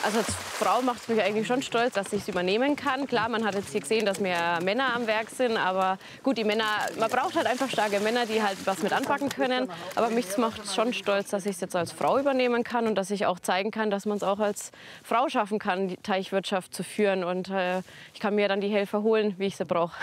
Also als Frau macht es mich eigentlich schon stolz, dass ich es übernehmen kann. Klar, man hat jetzt hier gesehen, dass mehr Männer am Werk sind, aber gut, die Männer, man braucht halt einfach starke Männer, die halt was mit anpacken können. Aber mich macht es schon stolz, dass ich es jetzt als Frau übernehmen kann und dass ich auch zeigen kann, dass man es auch als Frau schaffen kann, die Teichwirtschaft zu führen. Und ich kann mir dann die Helfer holen, wie ich sie brauche.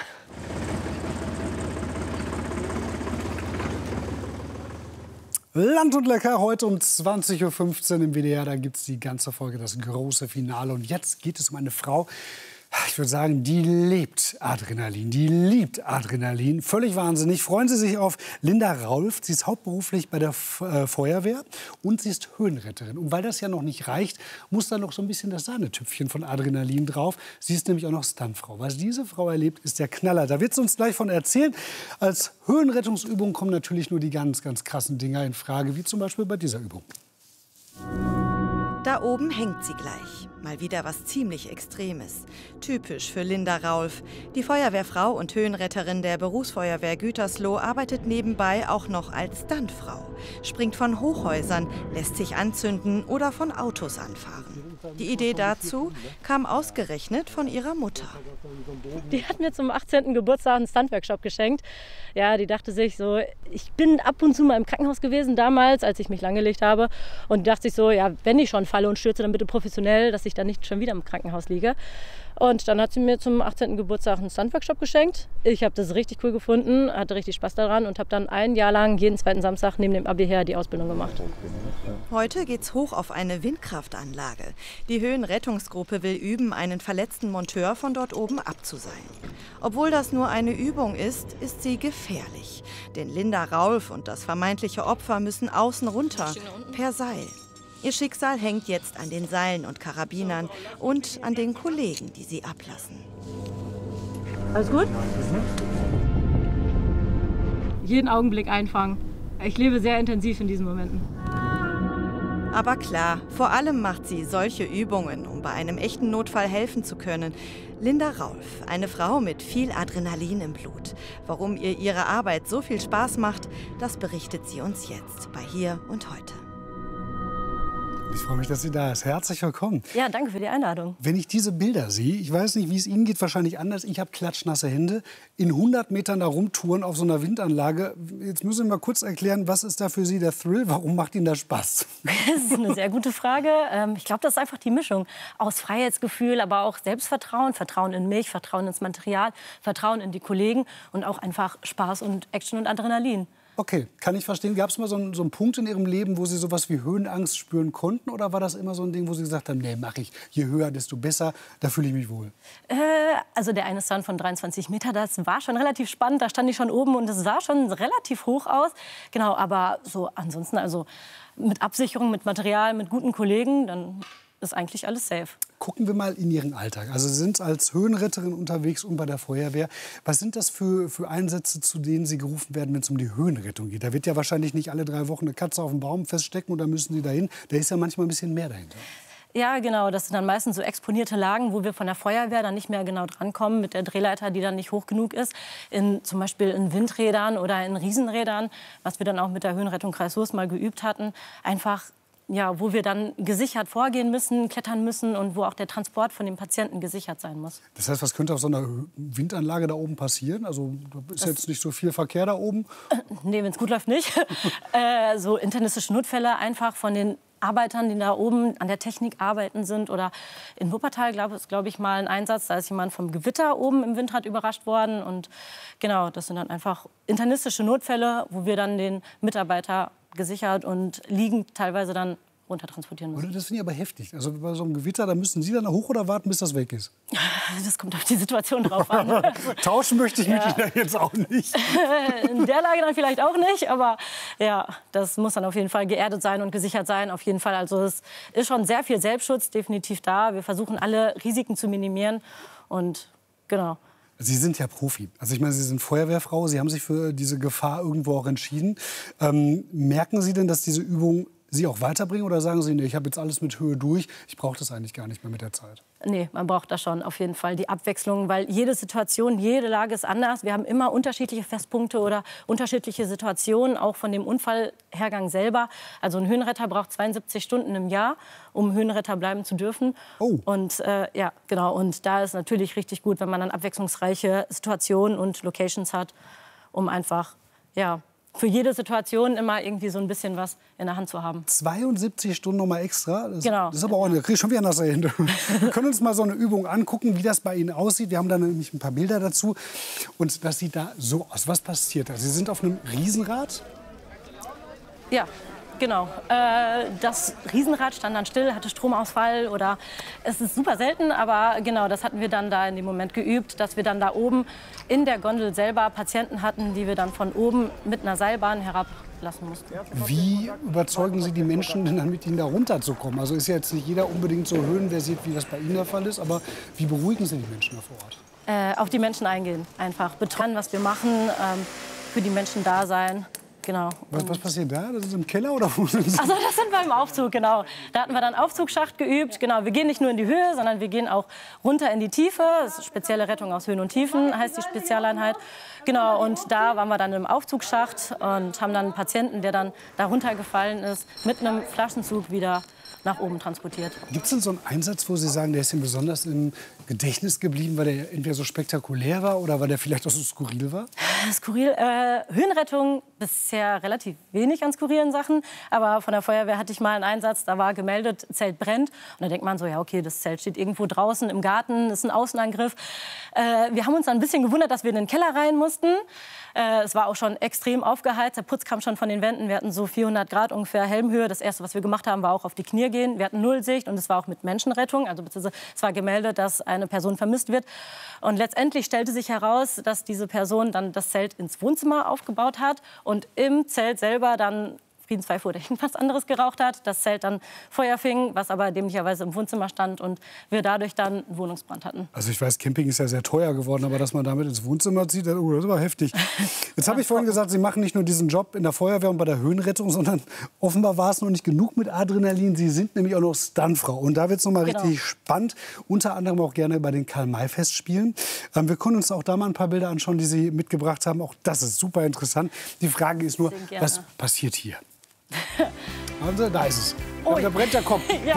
Land und Lecker, heute um 20:15 Uhr im WDR. Da gibt es die ganze Folge, das große Finale. Und jetzt geht es um eine Frau, ich würde sagen, die lebt Adrenalin, die liebt Adrenalin. Völlig wahnsinnig. Freuen Sie sich auf Linda Raulf. Sie ist hauptberuflich bei der Feuerwehr und sie ist Höhenretterin. Und weil das ja noch nicht reicht, muss da noch so ein bisschen das Sahnetüpfchen von Adrenalin drauf. Sie ist nämlich auch noch Stuntfrau. Was diese Frau erlebt, ist der Knaller. Da wird sie uns gleich von erzählen. Als Höhenrettungsübung kommen natürlich nur die ganz, ganz krassen Dinger in Frage, wie zum Beispiel bei dieser Übung. Da oben hängt sie gleich. Mal wieder was ziemlich Extremes. Typisch für Linda Raulf. Die Feuerwehrfrau und Höhenretterin der Berufsfeuerwehr Gütersloh arbeitet nebenbei auch noch als Stuntfrau. Springt von Hochhäusern, lässt sich anzünden oder von Autos anfahren. Die Idee dazu kam ausgerechnet von ihrer Mutter. Die hat mir zum 18. Geburtstag einen Stuntworkshop geschenkt. Ja, die dachte sich so, ich bin ab und zu mal im Krankenhaus gewesen damals, als ich mich langgelegt habe. Und die dachte sich so, ja, wenn ich schon falle und stürze, dann bitte professionell, dass ich dann nicht schon wieder im Krankenhaus liege. Und dann hat sie mir zum 18. Geburtstag einen Stuntworkshop geschenkt. Ich habe das richtig cool gefunden, hatte richtig Spaß daran und habe dann ein Jahr lang jeden zweiten Samstag neben dem Abi her die Ausbildung gemacht. Heute geht's hoch auf eine Windkraftanlage. Die Höhenrettungsgruppe will üben, einen verletzten Monteur von dort oben abzuseilen. Obwohl das nur eine Übung ist, ist sie gefährlich. Denn Linda Raulf und das vermeintliche Opfer müssen außen runter, per Seil. Ihr Schicksal hängt jetzt an den Seilen und Karabinern und an den Kollegen, die sie ablassen. Alles gut? Jeden Augenblick einfangen. Ich lebe sehr intensiv in diesen Momenten. Aber klar, vor allem macht sie solche Übungen, um bei einem echten Notfall helfen zu können. Linda Raulf, eine Frau mit viel Adrenalin im Blut. Warum ihr ihre Arbeit so viel Spaß macht, das berichtet sie uns jetzt bei Hier und Heute. Ich freue mich, dass sie da ist. Herzlich willkommen. Ja, danke für die Einladung. Wenn ich diese Bilder sehe, ich weiß nicht, wie es Ihnen geht, wahrscheinlich anders. Ich habe klatschnasse Hände, in 100 Metern da rumtouren auf so einer Windanlage. Jetzt müssen Sie mal kurz erklären, was ist da für Sie der Thrill? Warum macht Ihnen das Spaß? Das ist eine sehr gute Frage. Ich glaube, das ist einfach die Mischung aus Freiheitsgefühl, aber auch Selbstvertrauen, Vertrauen in mich, Vertrauen ins Material, Vertrauen in die Kollegen und auch einfach Spaß und Action und Adrenalin. Okay, kann ich verstehen. Gab es mal so einen Punkt in Ihrem Leben, wo Sie sowas wie Höhenangst spüren konnten? Oder war das immer so ein Ding, wo Sie gesagt haben, nee, mache ich, je höher, desto besser, da fühle ich mich wohl? Also der eine Stunt von 23 Meter, das war schon relativ spannend. Da stand ich schon oben und es sah schon relativ hoch aus. Genau, aber so ansonsten, also mit Absicherung, mit Material, mit guten Kollegen, dann ist eigentlich alles safe. Gucken wir mal in Ihren Alltag. Also Sie sind als Höhenretterin unterwegs und bei der Feuerwehr. Was sind das für Einsätze, zu denen Sie gerufen werden, wenn es um die Höhenrettung geht? Da wird ja wahrscheinlich nicht alle 3 Wochen eine Katze auf dem Baum feststecken und dann müssen Sie dahin. Da ist ja manchmal ein bisschen mehr dahinter. Ja, genau. Das sind dann meistens so exponierte Lagen, wo wir von der Feuerwehr dann nicht mehr genau drankommen mit der Drehleiter, die dann nicht hoch genug ist. Zum Beispiel in Windrädern oder in Riesenrädern, was wir dann auch mit der Höhenrettung Kreis Soest mal geübt hatten. Einfach, ja, wo wir dann gesichert vorgehen müssen, klettern müssen und wo auch der Transport von dem Patienten gesichert sein muss. Das heißt, was könnte auf so einer Windanlage da oben passieren? Also da ist jetzt nicht so viel Verkehr da oben? Nee, wenn es gut läuft, nicht. So internistische Notfälle einfach von den Arbeitern, die da oben an der Technik arbeiten sind. Oder in Wuppertal glaube ich, mal ein Einsatz. Da ist jemand vom Gewitter oben im Windrad überrascht worden. Und genau, das sind dann einfach internistische Notfälle, wo wir dann den Mitarbeiter gesichert und liegend teilweise dann runtertransportieren müssen. Das finde ich aber heftig. Also bei so einem Gewitter, da müssen Sie dann hoch oder warten, bis das weg ist? Das kommt auf die Situation drauf an. Tauschen möchte ich mit Ihnen jetzt auch nicht. In der Lage dann vielleicht auch nicht, aber ja, das muss dann auf jeden Fall geerdet sein und gesichert sein, auf jeden Fall. Also es ist schon sehr viel Selbstschutz definitiv da. Wir versuchen alle Risiken zu minimieren und genau. Sie sind ja Profi. Also ich meine, Sie sind Feuerwehrfrau. Sie haben sich für diese Gefahr irgendwo auch entschieden. Merken Sie denn, dass diese Übung Sie auch weiterbringen oder sagen Sie, nee, ich habe jetzt alles mit Höhe durch, ich brauche das eigentlich gar nicht mehr mit der Zeit? Nee, man braucht da schon auf jeden Fall die Abwechslung, weil jede Situation, jede Lage ist anders. Wir haben immer unterschiedliche Festpunkte oder unterschiedliche Situationen, auch von dem Unfallhergang selber. Also ein Höhenretter braucht 72 Stunden im Jahr, um Höhenretter bleiben zu dürfen. Oh. Und ja, genau. Und da ist natürlich richtig gut, wenn man dann abwechslungsreiche Situationen und Locations hat, um einfach, ja, für jede Situation immer irgendwie so ein bisschen was in der Hand zu haben. 72 Stunden noch mal extra? Genau. Das ist aber auch, da kriege ich schon wieder nasse Hände. Wir können uns mal so eine Übung angucken, wie das bei Ihnen aussieht. Wir haben da nämlich ein paar Bilder dazu. Und das sieht da so aus. Was passiert da? Sie sind auf einem Riesenrad? Ja, genau. Das Riesenrad stand dann still, hatte Stromausfall oder es ist super selten, aber genau, das hatten wir dann da in dem Moment geübt, dass wir dann da oben in der Gondel selber Patienten hatten, die wir dann von oben mit einer Seilbahn herablassen mussten. Wie überzeugen Sie die Menschen denn dann, mit Ihnen da runterzukommen? Also ist ja jetzt nicht jeder unbedingt so höhenversiert, wie das bei Ihnen der Fall ist, aber wie beruhigen Sie die Menschen da vor Ort? Auf die Menschen eingehen, einfach betreuen, was wir machen, für die Menschen da sein. Genau. Was passiert da? Das ist im Keller oder wo sind Sie? Also das sind wir im Aufzug, genau. Da hatten wir dann Aufzugsschacht geübt. Genau, wir gehen nicht nur in die Höhe, sondern wir gehen auch runter in die Tiefe. Das ist spezielle Rettung aus Höhen und Tiefen, heißt die Spezialeinheit. Genau, und da waren wir dann im Aufzugsschacht und haben dann einen Patienten, der dann da runtergefallen ist, mit einem Flaschenzug wieder nach oben transportiert. Gibt es denn so einen Einsatz, wo Sie sagen, der ist Ihnen besonders im Gedächtnis geblieben, weil der entweder so spektakulär war oder weil der vielleicht auch so skurril war? Skurril, Höhenrettung, bisher relativ wenig an skurrilen Sachen. Aber von der Feuerwehr hatte ich mal einen Einsatz, da war gemeldet, Zelt brennt. Und da denkt man so, ja okay, das Zelt steht irgendwo draußen im Garten, ist ein Außenangriff. Wir haben uns dann ein bisschen gewundert, dass wir in den Keller rein mussten. Es war auch schon extrem aufgeheizt, der Putz kam schon von den Wänden. Wir hatten so 400 Grad ungefähr Helmhöhe. Das Erste, was wir gemacht haben, war auch auf die Knie gehen. Wir hatten Nullsicht und es war auch mit Menschenrettung. Also es war gemeldet, dass eine Person vermisst wird. Und letztendlich stellte sich heraus, dass diese Person dann das Zelt ins Wohnzimmer aufgebaut hat und im Zelt selber dann Friedenspfeife oder irgendwas anderes geraucht hat. Das Zelt dann Feuer fing, was aber dämlicherweise im Wohnzimmer stand und wir dadurch dann einen Wohnungsbrand hatten. Also ich weiß, Camping ist ja sehr teuer geworden, aber dass man damit ins Wohnzimmer zieht, das ist aber heftig. Jetzt habe ich vorhin gesagt, Sie machen nicht nur diesen Job in der Feuerwehr und bei der Höhenrettung, sondern offenbar war es noch nicht genug mit Adrenalin. Sie sind nämlich auch noch Stuntfrau. Und da wird es noch mal richtig spannend. Unter anderem auch gerne bei den Karl-May-Festspielen. Wir können uns auch da mal ein paar Bilder anschauen, die Sie mitgebracht haben. Auch das ist super interessant. Die Frage ist nur, was passiert hier? Also, da ist es. Da brennt der Kopf. Ja.